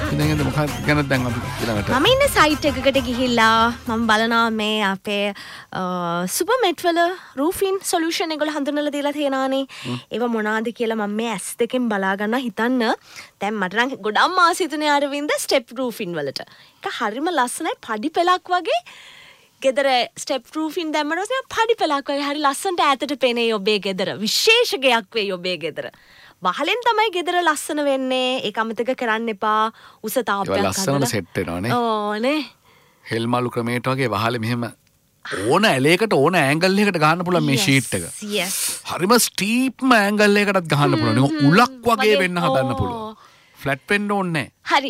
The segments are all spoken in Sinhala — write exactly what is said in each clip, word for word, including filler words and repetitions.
ඉතින් මොකක්ද ගැනද දැන් අපි ඊළඟට මම ඉන්නේ සයිට් එකකට ගිහිල්ලා මම බලනවා මේ අපේ සුපර්මෙට් වල රූෆින් සොලියුෂන් එකවල හඳුන්වලා දීලා තියෙනවානේ. ඒව මොනවාද කියලා මම මේ ඇස් දෙකෙන් බලා ගන්නවා හිතන්න. දැන් මට නම් ගොඩක් ආසිතුනේ අරවින්ද ස්ටෙප් රූෆින් වලට. ඒක හරිම ලස්සනයි පඩි පෙලක් වගේ. ගෙදර ස්ටෙප් රූෆින් දැම්මම පඩි පෙලක් වගේ හරි ලස්සනට ඈතට පෙනේ ඔබේ ගෙදර. විශේෂ ගයක් වෙයි ඔබේ ගෙදර. වහලෙන් තමයි ගෙදර ලස්සන වෙන්නේ. ඒක අමතක කරන්න එපා. උස තාප්පයක් හදලා. ඒක ලස්සනට සෙට් වෙනවනේ. ඕනේ. හෙල්මාලු ක්‍රමයට වගේ වහලේ මෙහෙම ඕන ඇලයකට ඕන ඇන්ගල් එකකට ගහන්න පුළුවන් මේ ෂීට් එක. yes. හරිම ස්ටීප්ම ඇන්ගල් එකකටත් ගහන්න පුළුවන්. ඒක උලක් වගේ වෙන්න හදන්න පුළුවන්. ෆ්ලැට් වෙන්න ඕනේ නැහැ. හරි.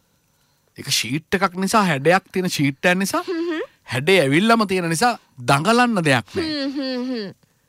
ඒක ෂීට් එකක් නිසා හැඩයක් තියෙන ෂීට් එකක් නිසා හැඩේ ඇවිල්ලාම තියෙන නිසා දඟලන්න දෙයක් නැහැ.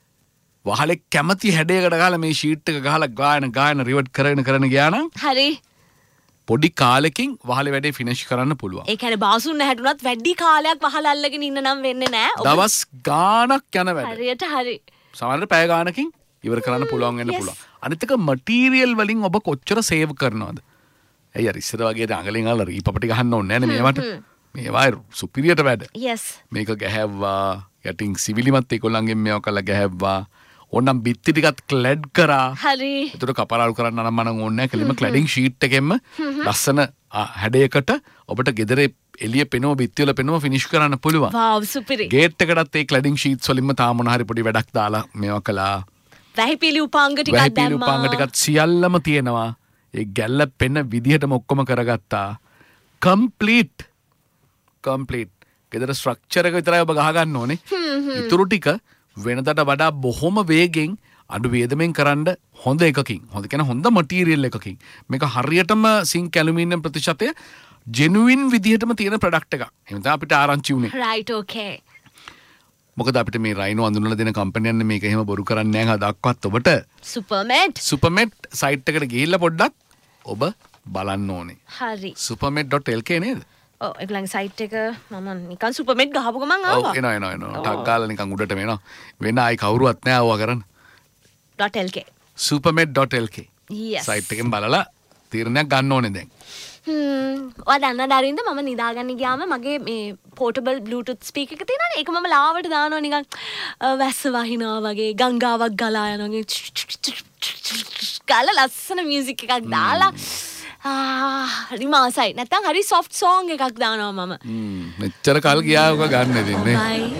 වහලේ කැමති හැඩයකට ගහලා මේ ෂීට් එක ගහලා ගායන ගායන රිවර්ට් කරගෙන කරගෙන ගියා නම් හරි පොඩි කාලෙකින් වහලේ වැඩේ ෆිනිෂ් කරන්න පුළුවන්. ඒ කියන්නේ බාසුන් නැහැටුණත් වැඩි කාලයක් වහල අල්ලගෙන ඉන්න නම් වෙන්නේ නැහැ. දවස් ගාණක් යන වැඩ. හරියට හරි. සමහරවිට පැය ගාණකින් ඉවර කරන්න පුළුවන් වෙන්න පුළුවන්. අනිත් එක මටීරියල් වලින් ඔබ කොච්චර සේව් කරනවද? ඇයි අර ඉස්සර වගේ දඟලෙන් අල්ල රීපපටි ගහන්න ඕනේ නැහැ නේ මේවට. මේවා සුපිරියට වැඩ. yes. මේක ගැහැව්වා යටින් සිවිලිමත් ඒගොල්ලන්ගෙන් මේවා කළා ගැහැව්වා. ඕනම් බිත්ති ටිකත් ක්ලැඩ් කරා. හරි. ඒතර කපරාලු කරන්න නම් මනම් ඕනේ නැහැ. කෙලිම ක්ලැඩින් ෂීට් එකෙන්ම ලස්සන හැඩයකට ඔබට ගෙදර එළිය පෙනුම බිත්ති වල පෙනුම ෆිනිෂ් කරන්න පුළුවන්. වාව් සුපිරි. ගේට් එකටත් ඒ ක්ලැඩින් ෂීට්ස් වලින්ම තාම මොන හරි පොඩි වැඩක් දාලා මේවා කළා. වැහිපිලි උපාංග ටිකක් දැම්මා. වැහිපිලි උපාංග ටිකත් සියල්ලම තියෙනවා. ඒ ගැල්ල පෙන්න විදිහටම ඔක්කොම කරගත්තා. කම්ප්ලීට්. කම්ප්ලීට්. ගෙදර ස්ට්‍රක්චර් එක විතරයි ඔබ ගහ ගන්න ඕනේ. ඊටු ටික වෙනදට වඩා බොහොම වේගෙන් අඩු වේදමෙන් කරන්න හොඳ එකකින් හොඳ කියන හොඳ මටීරියල් එකකින් මේක හරියටම සිංක් ඇලුමිනියම් ප්‍රතිශතය ජෙනුයින් විදිහටම තියෙන ප්‍රොඩක්ට් එකක්. එහෙනම් තමයි අපිට ආරංචි උනේ. right okay. මොකද අපිට මේ රයිනෝ අඳුනලා දෙන කම්පැනි යන්නේ මේක එහෙම බොරු කරන්නේ නැහැ හදක්වත් ඔබට. සුපර්මෙට්. සුපර්මෙට් සයිට් එකට ගිහිල්ලා පොඩ්ඩක් ඔබ බලන්න ඕනේ. හරි. supermet dot l k නේද? ඔව් ඒගොල්ලන්ගේ සයිට් එක මම නිකන් සුපර්මෙට් ගහපු ගමන් ආවා. ඔව් එනවා එනවා එනවා. ටක් ගාලා නිකන් උඩට වෙනවා. වෙන ආයි කවුරුවත් නැහැ ආවා කරන්න. .lk supermet dot l k yes. Site එකෙන් බලලා තීරණයක් ගන්න ඕනේ දැන්. හ්ම් ඔයා දන්නවද අරින්ද මම නිදාගන්න ගියාම මගේ මේ පෝටබල් බ්ලූටූත් ස්පීකර් එක තියෙනවානේ ඒක මම ලාවට දානවා නිකන් වැස්ස වහිනවා වගේ ගංගාවක් ගලා යනවා වගේ ගාලා ලස්සන මියුසික් එකක් දාලා හරි මාසයි නැත්තම් හරි සොෆ්ට් සෝං එකක් දානවා මම මෙච්චර කල් ගියා ඔක ගන්න ඉතින්නේ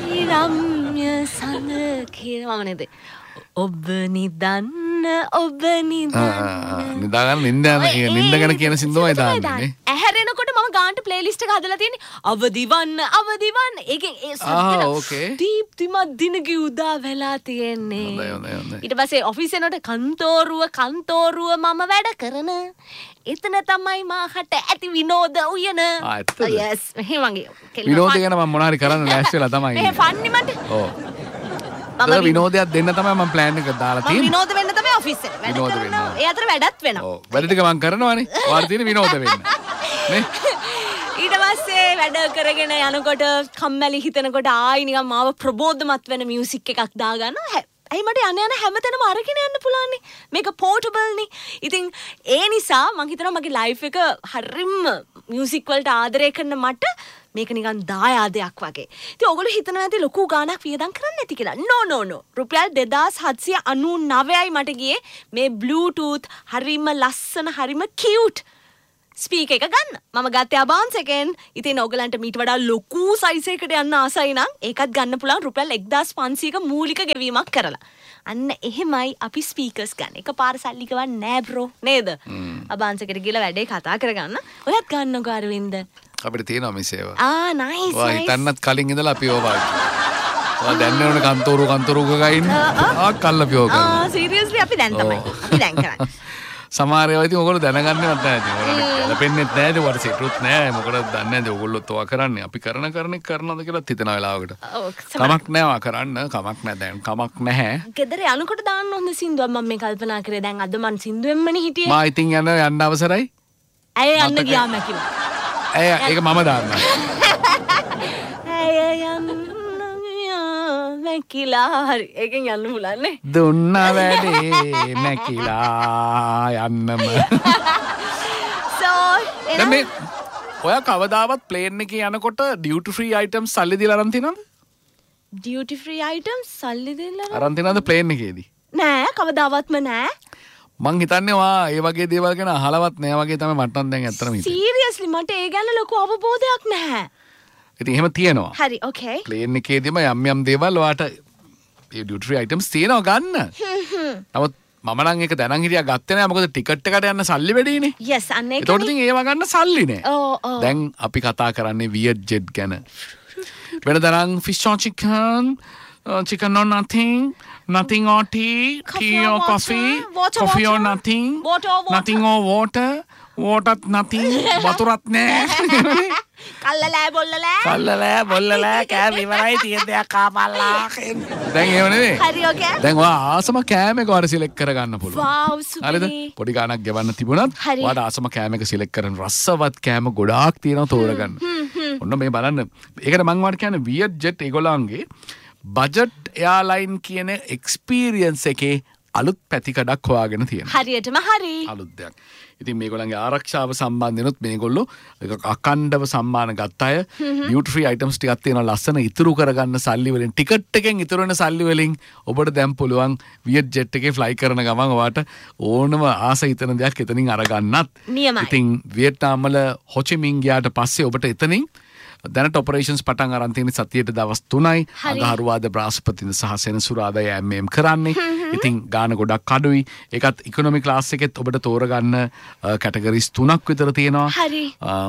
රම්‍ය සඳ කියලා මම නේද ඔබ නිදන්න ඔබ නිදන්න නිදාගන්න නින්ද යන නින්ද ගැන කියන සින්දුවයි දාන්නේ ඇහැරෙනකොට මම ගානට ප්ලේලිස්ට් එක හදලා තියෙන්නේ අවදිවන්න අවදිවන්න ඒකෙන් ඒ සද්දන දීප්තිමත් දිනක උදා වෙලා තියෙන්නේ හොඳයි හොඳයි හොඳයි ඊට පස්සේ ඔෆිස් එනකොට කන්තෝරුව කන්තෝරුව මම වැඩ කරන එතන තමයි මාහට ඇති විනෝද උයන ආ ඇත්තද yes මෙහෙම වගේ විනෝද ගැන මම මොනවා හරි කරන්න ලෑස්ති වෙලා තමයි මේ ෆන්නි මට ඔව් මම විනෝදයක් දෙන්න තමයි මම ප්ලෑන් එක දාලා තියෙන්නේ. විනෝද වෙන්න තමයි ඔෆිස් එක. විනෝද වෙන්න. ඒ අතර වැඩත් වෙනවා. ඔව්. වැඩ ටික මම කරනවානේ. ඔයාලා තියෙන විනෝද වෙන්න. නේ? ඊට පස්සේ වැඩ කරගෙන යනකොට කම්මැලි හිතනකොට ආයි නිකන් මාව ප්‍රබෝධමත් වෙන මියුසික් එකක් දාගන්නවා. ඇයි මට යන යන හැමතැනම අරගෙන යන්න පුළුවන් නේ. මේක පෝටබල් නේ. ඉතින් ඒ නිසා මම හිතනවා මගේ ලයිෆ් එක හරිම මියුසික් වලට ආදරය කරන මට මේක නිකන් දායාදයක් වගේ. ඉතින් ඔයගොල්ලෝ හිතනවා ඇති ලොකු ගාණක් වියදම් කරන්න නැති කියලා. no no no. රුපියල් දෙදාස් හත්සිය අනූනවයයි මට ගියේ මේ බ්ලූටූත් හරිම ලස්සන හරිම කියුට් ස්පීකර් එක ගන්න. මම ගත්තේ අබාන්ස් එකෙන්. ඉතින් ඔයගලන්ට මීට වඩා ලොකු සයිස් එකකට යන්න ආසයි නම් ඒකත් ගන්න පුළුවන් රුපියල් එක්දාස් පන්සීයක මූලික ගෙවීමක් කරලා. අන්න එහෙමයි අපි ස්පීකර්ස් ගන්න. එකපාර සල්ලි ගවන්නේ නෑ බ්‍රෝ. නේද? අබාන්ස් එකට ගිහලා වැඩේ කතා කරගන්න. ඔයත් ගන්නකෝ අරවින්ද. අපිට තියෙනවා මේ සේවා. ආ නයිස්. ඔයා හිතන්නත් කලින් ඉඳලා අපි ඕවා. ඔයා දැන් නේද කන්තෝරු කන්තෝරු ගා ඉන්නේ. ආ කල්ලා පියෝ කරනවා. ආ සීරියස්ලි අපි දැන් තමයි. අපි දැන් කරන්නේ. සමහර ඒවා ඉතින් ඔයගොල්ලෝ දැනගන්නවත් නැහැ ඉතින්. ඔයාලට ගැලපෙන්නෙත් නැහැ ඒක වර්ෂ සිටුත් නැහැ. මොකටද දන්නේ නැහැ. ඔයගොල්ලොත් ඔවා කරන්නේ. අපි කරන කරන එක කරනවද කියලා හිතන වෙලාවකට. කමක් නැහැ ඔයා කරන්න. කමක් නැහැ දැන්. කමක් නැහැ. ගෙදර යනකොට දාන්න හොඳ සින්දුවක් මම මේ කල්පනා කරේ. දැන් අද මං සින්දුවෙන්මනේ හිටියේ. මා ඉතින් යන යන්න අවසරයි. ඇය යන්න ගියාම කිව්වා. ඇය ඒක මම දාන්නම්. ඇය යන්න මැකිලා හරි ඒකෙන් යන්න මුලන්නේ. දුන්න වැඩේ මැකිලා යන්නම. so එන මේ ඔය කවදාවත් ප්ලේන් එකේ යනකොට ඩියුටි ෆ්‍රී අයිටම්ස් සල්ලි දීලා අරන් තියනවද? ඩියුටි ෆ්‍රී අයිටම්ස් සල්ලි දෙන්න අරන් තියනවද ප්ලේන් එකේදී? නෑ කවදාවත්ම නෑ. මං හිතන්නේ වා ඒ වගේ දේවල් ගැන අහලවත් නෑ වගේ තමයි මට නම් දැන් ඇත්තටම හිතෙන්නේ. සීරියස්ලි මට ඒ ගැන ලොකු අවබෝධයක් නැහැ. ඉතින් එහෙම තියෙනවා. හරි ඕකේ. ප්ලේන් එකේදීම යම් යම් දේවල් ඔයාට ඒ ඩියුටි ෆ්‍රී අයිටම්ස් තියෙනවා ගන්න. නමුත් මම නම් ඒක දැනන් හිටියා ගත්තේ නෑ මොකද ටිකට් එකට යන්න සල්ලි වැඩිනේ. yes අන්න ඒක. ඒතකොට ඉතින් ඒව ගන්න සල්ලි නෑ. ඔව් ඔව්. දැන් අපි කතා කරන්නේ වියට් ජෙට් ගැන. වෙනදනම් fish or chicken, uh, chicken or nothing, nothing or tea, Coffee tea or or water, coffee, water, coffee or water, nothing, water or water. nothing or water, water nothing, වතුරත් නෑ. කල්ලලෑ බොල්ලලෑ. කල්ලලෑ බොල්ලලෑ කෑම ඉවරයි තියෙන දෙයක් කාපල්ලා. දැන් ඒව නෙවෙයි. හරි ඕකේ. දැන් ඔයා ආසම කෑම එක වර සිලෙක්ට් කරගන්න පුළුවන්. wow හරිද? සුපිරි. පොඩි ගාණක් ගෙවන්න තිබුණත් හරි. ඔයාට ආසම කෑම එක සිලෙක්ට් කරන රසවත් කෑම ගොඩාක් තියෙනවා තෝරගන්න. ඔන්න මේ බලන්න. ඒකට මම වාට කියන්නේ වියට් ජෙට් ඒගොල්ලන්ගේ බජට් එයාලයින් කියන එක්ස්පීරියන්ස් එකේ අලුත් පැතිකඩක් හොයාගෙන තියෙනවා. හරියටම හරි. අලුත් දෙයක්. ඉතින් මේගොල්ලන්ගේ ආරක්ෂාව සම්බන්ධෙනුත් මේගොල්ලෝ අකණ්ඩව සම්මාන ගත්ත අය ඩියුටි ෆ්‍රී අයිටම්ස් ටිකක් තියෙනවා ලස්සන ඉතුරු කරගන්න සල්ලි වලින් ටිකට් එකෙන් ඉතුරු වෙන සල්ලි වලින් ඔබට දැන් පුළුවන් වියට් ජෙට් එකේ ෆ්ලයි කරන ගමන් ඔයාට ඕනම ආස හිතන දෙයක් එතනින් අරගන්නත්. නියමයි. ඉතින් වියට්නාම් වල හො චි මින් ගියාට පස්සේ ඔබට එතනින් දැනට ඔපරේෂන්ස් පටන් අරන් තියෙන සතියට දවස් තුනයි. අඟහරුවාද බ්‍රහස්පතින්ද සහ සෙනසුරාදා එම් එම් කරන්නේ. ඉතින් ගාන ගොඩක් අඩුයි. ඒකත් ඉකොනොමි ක්ලාස් එකෙත් ඔබට තෝරගන්න කැටගරිස් තුනක් විතර තියෙනවා. හරි.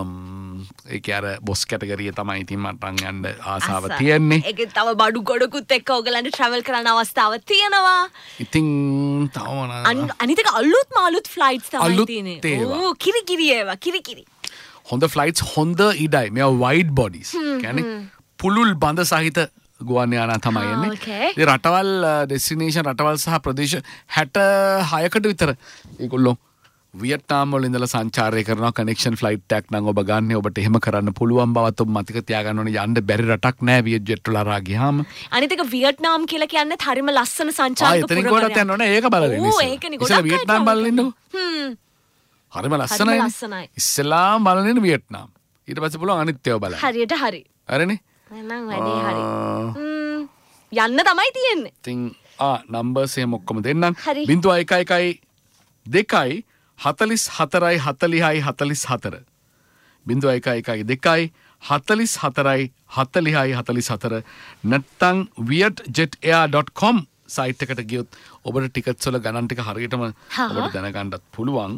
ඒක අර බොස් කැටගරිය තමයි ඉතින් මට යන්න ආසාව තියෙන්නේ. ඒකේ තව බඩු ගොඩකුත් එක්ක ඔයගලන්ට ට්‍රැවල් කරන්න අවස්ථාව තියෙනවා. ඉතින් තවම අනිත් එක අලුත් මාලුත් ෆ්ලයිට්ස් තමයි අලුත් තියෙන්නේ. ඒවා. ඕ කිරි කිරි ඒවා කිරි කිරි. හොඳ ෆ්ලයිට්ස් හොඳ ඉඩයි. මේවා වයිඩ් බොඩිස්. කියන්නේ පුළුල් බඳ සහිත ගුවන් යානා තමයි එන්නේ. okay. ඒ රටවල් ඩෙස්ටිනේෂන් රටවල් සහ ප්‍රදේශ හැට හයකට විතර ඒගොල්ලෝ වියට්නාම් වල ඉඳලා සංචාරය කරනවා. කනෙක්ෂන් ෆ්ලයිට් එකක් නම් ඔබ ගන්න ඔබට එහෙම කරන්න පුළුවන් බවත් ඔබ මතක තියාගන්න ඕනේ. යන්න බැරි රටක් නෑ වියට් ජෙට් වල අරා ගියාම. අනිත් එක වියට්නාම් කියලා කියන්නේ හරිම ලස්සන සංචාරක ආ එතනින් කොහෙවත් යන්න ඕනේ. ඒක බලන්න. ඕ ඒකනේ ගොඩක් ඉතින් වියට්නාම් බලන්න ඉන්නකෝ. හ්ම්. හරිම ලස්සනයි. ලස්සනයි. ඉස්ලාම් බලන්නේ වියට්නාම්. ඊට පස්සේ පුළුවන් අනිත් ඒවා බලන්න. හරියට හරි. හරිනේ. එහෙනම් වැඩේ හරි. හ්ම්. යන්න තමයි තියෙන්නේ. ඉතින් ආ නම්බර්ස් එහෙම ඔක්කොම දෙන්නම්. හරි. බිංදුව එක එකයි දෙකයි හතලිස් හතරයි හතලිහයි හතලිස් හතර. බිංදුව එක එකයි දෙකයි හතලිස් හතරයි හතලිහයි හතලිස් හතර. නැත්තම් Viet jet air dot කොම් site එකට ගියොත් ඔබට ටිකට්ස් වල ගණන් ටික හරියටම ඔබට දැනගන්නත් පුළුවන්.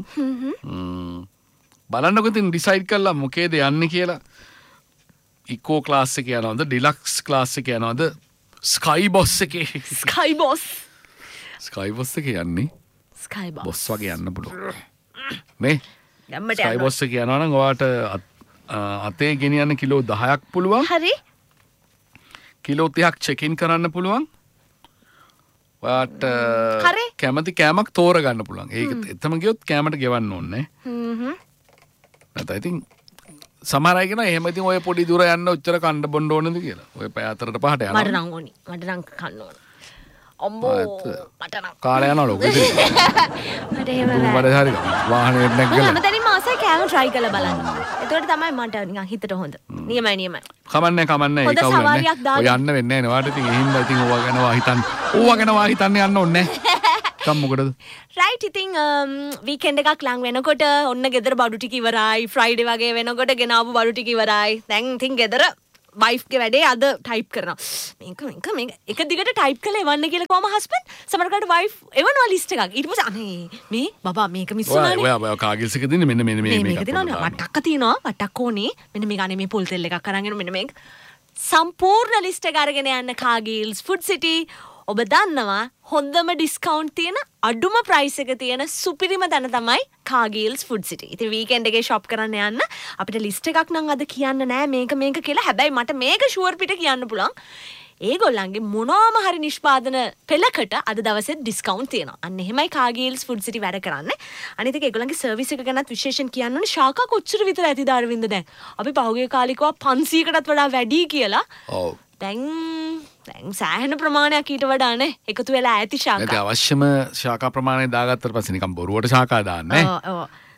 බලන්නකො ඉතින් ඩිසයිඩ් කරලා මොකේද යන්නේ කියලා. ඉකෝ ක්ලාස් එක යනවද ඩිලක්ස් ක්ලාස් එක යනවද ස්කයි බොස් එකේ ස්කයි බොස් ස්කයි බොස් එකේ යන්නේ ස්කයි බොස් බොස් වගේ යන්න පුළුවන් නේ. යම්මට ස්කයි බොස් එකේ යනවා නම් ඔයාට අතේ ගෙනියන්න කිලෝ දහයක් පුළුවන්. හරි. කිලෝ තිහක් චෙක් ඉන් කරන්න පුළුවන්. ඔයාට කැමති කෑමක් තෝරගන්න පුළුවන්. ඒක එතම ගියොත් කෑමට ගෙවන්න ඕනේ. හ්ම්. නැත්නම් ඉතින් සමහර අය කියනවා එහෙම ඉතින් ඔය පොඩි දුර යන්න ඔච්චර කන්න බොන්න ඕනද කියලා. ඔය පැය හතරට පහට යනවා. මට නම් ඕනි. මට නම් කන්න ඕන. අම්මෝ මට නම් කාලය යනවා ලෝකෙ. මට එහෙම නෑ. මට හරිද? වාහනේ නැග්ගලා. හැමතැනින්ම ආසයි කෑම try කරලා බලන්න. එතකොට තමයි මට නිකන් හිතට හොඳ. නියමයි නියමයි. කමන්නේ කමන්නේ ඒක හොඳ සවාරියක් කවුරුන්නේ. දාන්න. ඔය යන්න වෙන්නේ නැහැ නේ. වාට ඉතින් එහෙම ඉතින් ඕවා ගැන වා හිතන්න. ඕවා ගැන වා හිතන්න යන්න ඕනේ නැහැ. කම් මොකටද? රයිට් ඉතින් වීකෙන්ඩ් එකක් ලඟ වෙනකොට ඔන්න ගෙදර බඩු ටික ඉවරයි. ෆ්‍රයිඩේ වගේ වෙනකොට ගෙනාවු බඩු ටික ඉවරයි. දැන් ඉතින් ගෙදර වයිෆ්ගේ වැඩේ අද ටයිප් කරනවා. මේක මේක මේක එක දිගට ටයිප් කරලා එවන්න කියලා කොහම හස්බන්ඩ් සමහරකට වයිෆ් එවනවා ලිස්ට් එකක්. ඊට පස්සේ අනේ මේ බබා මේක මිස් වුණානේ. ඔය ඔය කාගිල්ස් එක දින්නේ මෙන්න මෙන්න මේ මේක දිනනවා වට්ටක්ක තියෙනවා. වට්ටක් ඕනේ. මෙන්න මේක අනේ මේ පොල් තෙල් එකක් අරන් එන්න මෙන්න මේක. සම්පූර්ණ ලිස්ට් එක අරගෙන යන්න කාගිල්ස් ෆුඩ් සිටි. ඔබ දන්නවා හොඳම ඩිස්කවුන්ට් තියෙන අඩුම ප්‍රයිස් එක තියෙන සුපිරිම තැන තමයි කාගිල්ස් ෆුඩ් සිටි. ඉතින් වීකෙන්ඩ් එකේ ෂොප් කරන්න යන්න අපිට ලිස්ට් එකක් නම් අද කියන්න නෑ මේක මේක කියලා. හැබැයි මට මේක ෂුවර් පිට කියන්න පුළුවන්. ඒගොල්ලන්ගේ මොනවාම හරි නිෂ්පාදන පෙළකට අද දවසේ ඩිස්කවුන්ට් තියෙනවා. අන්න එහෙමයි කාගිල්ස් ෆුඩ් සිටි වැඩ කරන්නේ. අනිත් එක ඒගොල්ලන්ගේ සර්විස් එක ගැනත් විශේෂයෙන් කියන්න ඕනේ. ශාකා කොච්චර විතර ඇතිද අරවින්ද දැන්? අපි පහුගිය කාලේ කිව්වා පන්සීයකටත් වඩා වැඩි කියලා. ඔව්. දැන් දැන් සෑහෙන ප්‍රමාණයක් ඊට වඩානේ එකතු වෙලා ඇති ශාකා. ඒක අවශ්‍යම ශාකා ප්‍රමාණය දාගත්තට පස්සේ නිකන් බොරුවට ශාකා දාන්නේ. ඔව් ඔව්.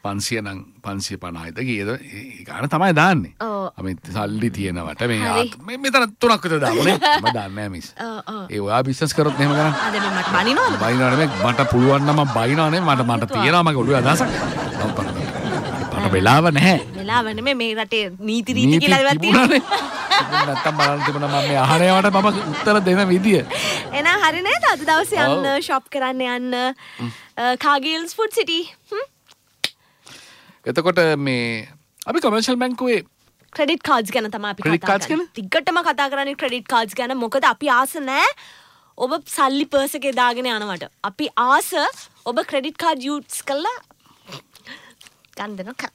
පන්සිය නම් පන්සිය පනහයිද කියද ගාන තමයි දාන්නේ. අපි සල්ලි තියෙනවට මේ මෙතන තුනක් විතර දාමුනේ. මම දන්නේ මිස්. ඒ ඔයා බිස්නස් කරොත් එහෙම කරන්න. අද මට බනිනවද? බනිනවනේ මට පුළුවන් නම් මම බනිනවනේ මට මට තියෙනවා මගේ ඔළුවේ අදහසක්. මට වෙලාව නැහැ. වෙලාව නෙමෙයි මේ රටේ නීති රීති කියලා ඒවත් තියෙනවා. නැත්තම් බලන්න තිබුණා මම මේ අහනේවට මම උත්තර දෙන විදිය. එහෙනම් හරි නේද? අද දවසේ යන්න ෂොප් කරන්න යන්න කාගිල්ස් ෆුඩ් සිටි. එතකොට මේ අපි කොමර්ෂල් බැංකුවේ ක්‍රෙඩිට් කාඩ්ස් ගැන තමයි අපි කතා කරන්නේ. ටිකටම කතා කරන්නේ ක්‍රෙඩිට් කාඩ්ස් ගැන. මොකද අපි ආස නැහැ ඔබ සල්ලි පර්ස් එකේ දාගෙන යනවට. අපි ආස ඔබ ක්‍රෙඩිට් කාඩ් යූස් කරලා ගන්න දෙනවා.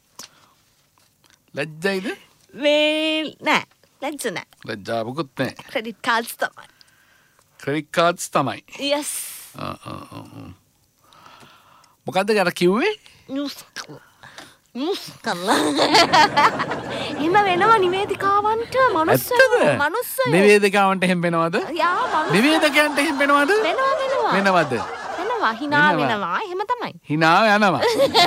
ලැජ්ජයිද? මේ නෑ. ලැජ්ජ නෑ. ලැජ්ජාවකුත් නෑ. ක්‍රෙඩිට් කාඩ්ස් තමයි. ක්‍රෙඩිට් කාඩ්ස් තමයි. yes. ආ ආ ආ. මොකද්ද අර කිව්වේ? යූස් යූස් කරලා. එහෙම වෙනවා නිවේදිකාවන්ට මනුස්සයෝ මනුස්සයෝ. නිවේදිකාවන්ට එහෙම වෙනවද? යා මනුස්සයෝ. නිවේදකයන්ට එහෙම වෙනවද? වෙනවා වෙනවා. වෙනවද? වෙනවා hina වෙනවා. එහෙම තමයි. hina යනවා.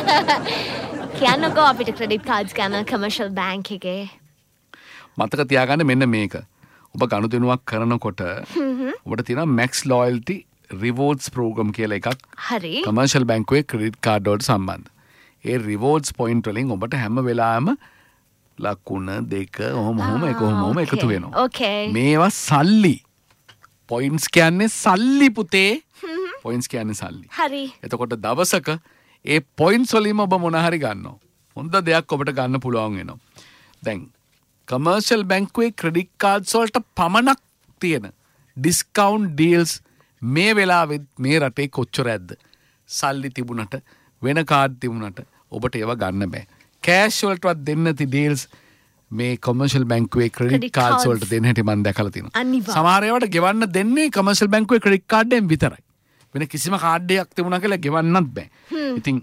කියන්නකෝ අපිට ක්‍රෙඩිට් කාඩ්ස් ගැන කමර්ෂල් බැංක් එකේ. මතක තියාගන්න මෙන්න මේක. ඔබ ගනුදෙනුවක් කරනකොට ඔබට තියෙනවා Max Loyalty Rewards Program කියලා එකක්. හරි. කමර්ෂල් බැංකුවේ ක්‍රෙඩිට් කාඩ් වලට සම්බන්ධ. ඒ රිවෝඩ්ස් පොයින්ට් වලින් ඔබට හැම වෙලාවෙම ලකුණ දෙක ඔහොම ඔහොම එක ඔහොම ඔහොම එකතු වෙනවා. ඕකේ. මේවා සල්ලි. පොයින්ට්ස් කියන්නේ සල්ලි පුතේ. පොයින්ට්ස් කියන්නේ සල්ලි. හරි. එතකොට දවසක ඒ පොයින්ට්ස් වලින්ම ඔබ මොන හරි ගන්නවා. හොඳ දෙයක් ඔබට ගන්න පුළුවන් වෙනවා. දැන් කමර්ෂල් බැංකුවේ ක්‍රෙඩිට් කාඩ්ස් වලට පමණක් තියෙන ඩිස්කවුන්ට් ඩීල්ස් මේ වෙලාවෙත් මේ රටේ කොච්චර ඇද්ද? සල්ලි තිබුණට වෙන කාඩ් තිබුණට ඔබට ඒවා ගන්න බෑ. කෑෂ් වලටවත් දෙන්න නැති ඩීල්ස් මේ කොමර්ෂල් බැංකුවේ ක්‍රෙඩිට් කාඩ්ස් වලට දෙන්න හැටි මම දැකලා තියෙනවා. සමහර ඒවාට ගෙවන්න දෙන්නේ කමර්ෂල් බැංකුවේ ක්‍රෙඩිට් කාඩ්යෙන් විතරයි. වෙන කිසිම කාඩ් එකක් තිබුණා කියලා ගෙවන්නත් බෑ. ඉතින්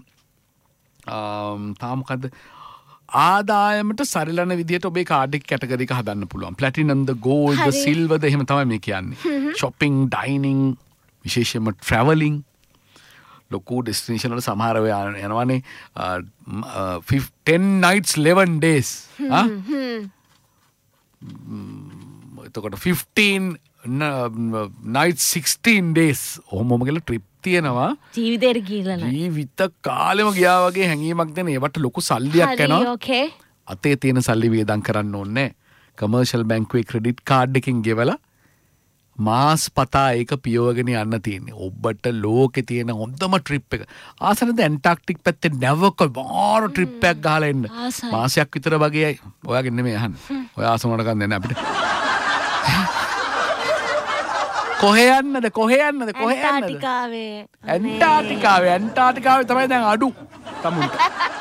තාම මොකද්ද ආදායමට සරිලන විදියට ඔබේ කාඩ් එක කැටගරි එක හදන්න පුළුවන්. ප්ලැටිනම්ද ගෝල්ඩ්ද සිල්වර්ද එහෙම තමයි මේ කියන්නේ. shopping, dining, විශේෂයෙන්ම travelling ලොකු ඩෙස්ටිනේෂන් වල සමහර අය යනවානේ ten nights eleven days. ආ එතකොට fifteen nights sixteen days ඔහොමම කියලා ට්‍රිප් තියෙනවා. ජීවිතේට ගිහලා නැහැ. ජීවිත කාලෙම ගියා වගේ හැඟීමක් දෙන ඒවට ලොකු සල්ලියක් යනවා. ඕකේ. අතේ තියෙන සල්ලි වියදම් කරන්න ඕනේ නැහැ. කමර්ෂල් බැංකුවේ ක්‍රෙඩිට් කාඩ් එකකින් ගෙවලා මාස් පතා ඒක පියවගෙන යන්න තියෙන්නේ. ඔබට ලෝකේ තියෙන හොඳම ට්‍රිප් එක. ආසනද ඇන්ටාර්ක්ටික් පැත්තේ නැවක බාර ට්‍රිප් එකක් ගහලා එන්න. මාසයක් විතර වගේයි. ඔයාගෙන් නෙමෙයි අහන්නේ. ඔයා ආසනකට ගන්න දෙන්න අපිට. කොහේ යන්නද කොහේ යන්නද කොහේ යන්නද? ඇන්ටාර්ටිකාවේ. ඇන්ටාර්ටිකාවේ ඇන්ටාර්ටිකාවේ තමයි දැන් අඩු තමුන්ට.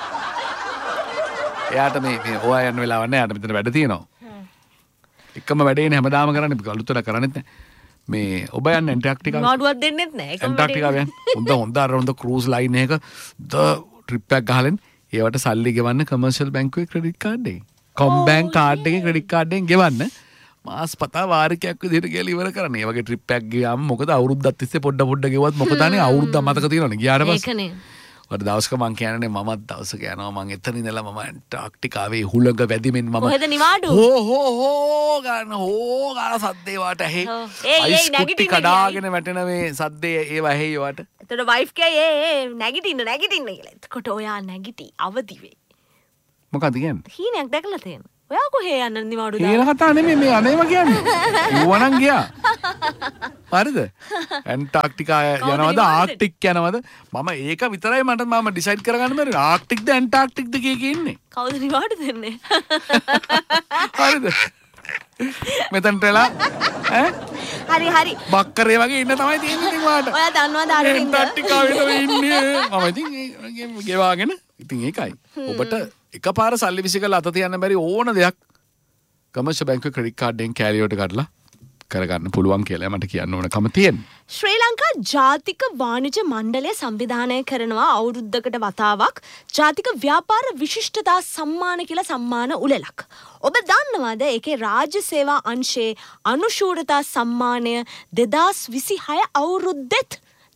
එයාට මේ මේ ඔයා යන්න වෙලාවක් නැහැ. යාට මෙතන වැඩ තියෙනවා. එකම වැඩේනේ හැමදාම කරන්නේ. අලුතට කරන්නේත් නැහැ. මේ ඔබ යන්නේ ඇන්ටාර්ක්ටිකාව. මාඩුවක් දෙන්නෙත් නැහැ. ඇන්ටාර්ක්ටිකාව යන්නේ. හොඳ හොඳ අර හොඳ ක්‍රූස් ලයින් එක ද ට්‍රිප් එකක් ගහලා ඒවට සල්ලි ගෙවන්න කමර්ෂල් බැංකුවේ ක්‍රෙඩිට් කාඩ් එකේ. කොම් බැංක් කාඩ් එකේ ක්‍රෙඩිට් කාඩ් එකෙන් ගෙවන්න. මාස් පතා වාරිකයක් විදිහට කියලා ඉවර කරන්න. ඒ වගේ ට්‍රිප් එකක් ගියාම මොකද අවුරුද්දක් තිස්සේ පොඩ පොඩ ගෙවුවත් මොකද අනේ අවුරුද්ද මතක තියෙනවනේ ගියාට පස්සේ. ඒකනේ. වල දවසක මං කියන්නේ මමත් දවසක යනවා මං එතන ඉඳලා මම ඇන්ටාර්ක්ටිකාවේ හුළඟ වැදිමින් මම කොහෙද නිවාඩු? හෝ හෝ හෝ ගන්න හෝ ගන්න සද්දේ වාට ඇහි. අයිස් කුටි කඩාගෙන වැටෙන මේ සද්දේ ඒව ඇහි වාට. එතකොට වයිෆ් කේ ඒ ඒ නැගිටින්න නැගිටින්න කියලා. එතකොට ඔයා නැගිටි අවදි වෙයි. මොකද කියන්නේ? හීනයක් දැකලා තියෙනවා. ඔයා කොහේ යන්න නිවාඩු දාලා? හීන කතා නෙමෙයි මේ අනේම කියන්නේ. ඌවනම් ගියා. හරිද? ඇන්ටාර්ක්ටිකා යනවද ආර්ක්ටික් යනවද? මම ඒක විතරයි මට මම ඩිසයිඩ් කරගන්න බැරි. ආර්ක්ටික්ද ඇන්ටාර්ක්ටික්ද කීකේ ඉන්නේ? කවුද නිවාඩු දෙන්නේ? හරිද? මෙතනට එලා ඈ? හරි හරි. බක්කරේ වගේ ඉන්න තමයි තියෙන්නේ නිවාඩ. ඔයා දන්නවද අර ඉන්න? ඇන්ටාර්ක්ටිකාවේ තමයි ඉන්නේ. මම ඉතින් ගෙවාගෙන ඉතින් ඒකයි. ඔබට එකපාර සල්ලි විසි කරලා අත තියන්න බැරි ඕන දෙයක් කමර්ෂල් බැංකුවේ ක්‍රෙඩිට් කාඩ් එකෙන් කැරියෝට කඩලා කරගන්න පුළුවන් කියලා මට කියන්න ඕනකම තියෙනවා. ශ්‍රී ලංකා ජාතික වාණිජ්‍ය මණ්ඩලය සංවිධානය කරනවා අවුරුද්දකට වතාවක් ජාතික ව්‍යාපාර විශිෂ්ටතා සම්මාන කියලා සම්මාන උළෙලක්. ඔබ දන්නවද ඒකේ රාජ්‍ය සේවා අංශයේ අනුශූරතා සම්මානය දෙදාස් විසිහය අවුරුද්දෙත්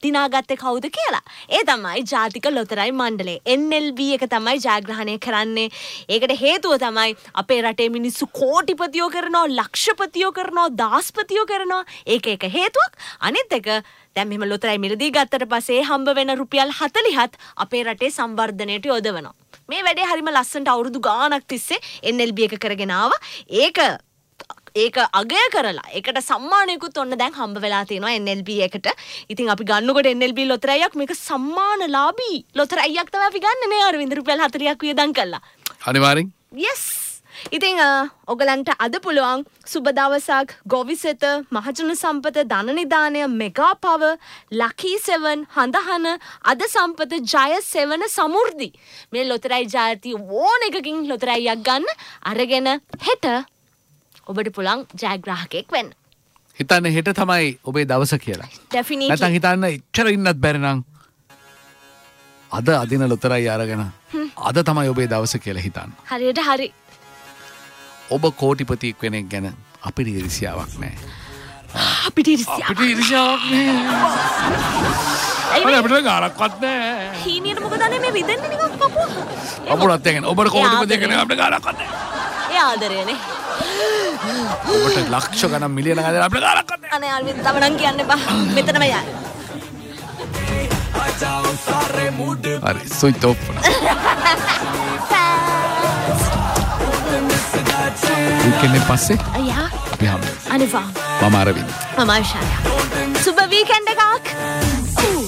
දිනාගත්තේ කවුද කියලා. ඒ තමයි ජාතික ලොතරැයි මණ්ඩලය. එන් එල් බී එක තමයි ජයග්‍රහණය කරන්නේ. ඒකට හේතුව තමයි අපේ රටේ මිනිස්සු කෝටිපතියෝ කරනවා, ලක්ෂපතියෝ කරනවා, දාස්පතියෝ කරනවා. ඒක එක හේතුවක්. අනිත් එක දැන් මෙහෙම ලොතරැයි මිලදී ගත්තට පස්සේ හම්බ වෙන රුපියල් හතළිහත් අපේ රටේ සංවර්ධනයට යොදවනවා. මේ වැඩේ හරිම ලස්සනට අවුරුදු ගාණක් තිස්සේ එන් එල් බී එක කරගෙන ආවා. ඒක ඒක අගය කරලා ඒකට සම්මානයකුත් ඔන්න දැන් හම්බ වෙලා තියෙනවා එන් එල් බී එකට. ඉතින් අපි ගන්නකොට එන් එල් බී ලොතරැයියක් මේක සම්මානලාභී ලොතරැයියක් තමයි අපි ගන්න නේ අරවින්ද රුපියල් හතළිහක් වියදම් කළා. අනිවාර්යෙන්. yes. ඉතින් ඔයගලන්ට අද පුළුවන් සුබ දවසක් ගොවිසෙත මහජන සම්පත ධන නිධානය මෙගා පව ලකී සෙවන් හඳහන අද සම්පත ජය සෙවන සමෘද්ධි මේ ලොතරැයි ජාති ඕන එකකින් ලොතරැයියක් ගන්න අරගෙන හෙට ඔබට පුළුවන් ජයග්‍රාහකයෙක් වෙන්න. හිතන්න හෙට තමයි ඔබේ දවස කියලා. Definitely. නැත්නම් හිතන්න ඉච්චර ඉන්නත් බැරි නම් අද අදින ලොතරැයි අරගෙන අද තමයි ඔබේ දවස කියලා හිතන්න. හරියට හරි. ඔබ කෝටිපතියෙක් වෙන එක ගැන අපිට ඉරිසියාවක් නැහැ. අපිට ඉරිසියාවක්. අපිට ඉරිසියාවක් නැහැ. අපිට ගානක්වත් නැහැ. හීනියට මොකද අනේ මේ රිදෙන්නේ නිකන් පපුව. අපුණත් එක්කනේ ඔබට කෝටිපතියෙක් වෙන එක අපිට ගානක්වත් නැහැ. ඒ ආදරයනේ. ඔබට ලක්ෂ ගණන් මිලියන ගණන් අපිට ගානක්වත් නැහැ. අනේ අල්වින් තව නම් කියන්න එපා. මෙතනම යන්න. හරි ස්විච් ඔෆ් වුණා. वीकेंड පස්සේ අයියා අපි හම්බෙමු. අනිවා මම අරවින්ද. මම ආශාරා. සුබ වීකෙන්ඩ් එකක්.